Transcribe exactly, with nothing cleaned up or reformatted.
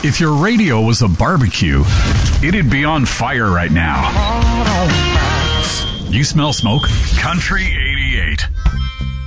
If your radio was a barbecue, it'd be on fire right now. You smell smoke? Country eighty-eight.